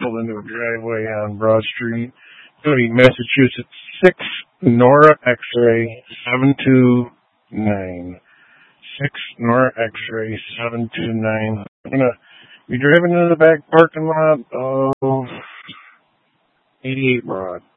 pulled into a driveway on Broad Street. It's going to be Massachusetts 6 Nora X-ray 729. 6 Nora X-ray 729. I'm going to be driving into the back parking lot of 88 Broad.